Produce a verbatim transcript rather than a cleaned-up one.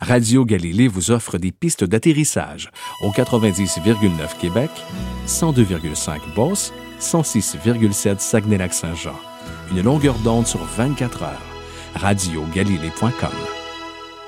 Radio Galilée vous offre des pistes d'atterrissage au quatre-vingt-dix virgule neuf Québec, cent deux virgule cinq Beauce, cent six virgule sept Saguenay-Lac-Saint-Jean. Une longueur d'onde sur vingt-quatre heures. radio galilée point com.